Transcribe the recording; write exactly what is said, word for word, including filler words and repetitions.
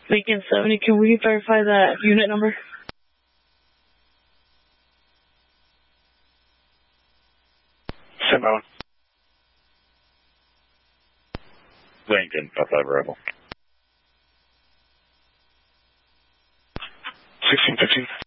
Lincoln seventy, can we verify that unit number? Simone. Lincoln, five five Rebel. sixteen fifteen.